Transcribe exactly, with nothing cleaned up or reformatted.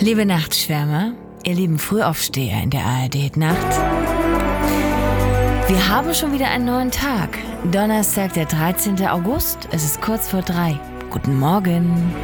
Liebe Nachtschwärmer, ihr lieben Frühaufsteher in der A R D-Nacht. Wir haben schon wieder einen neuen Tag. Donnerstag, der dreizehnten August. Es ist kurz vor drei. Guten Morgen.